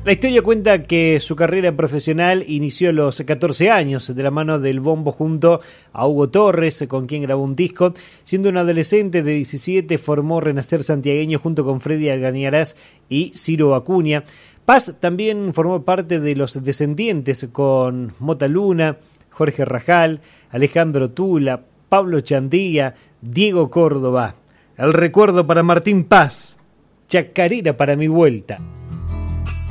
La historia cuenta que su carrera profesional inició a los 14 años de la mano del bombo junto a Hugo Torres, con quien grabó un disco. Siendo un adolescente de 17 formó Renacer Santiagueño junto con Freddy Alganiarás y Ciro Acuña. Paz también formó parte de Los Descendientes con Mota Luna, Jorge Rajal, Alejandro Tula, Pablo Chandía, Diego Córdoba. El recuerdo para Martín Paz, Chacarera para mi vuelta.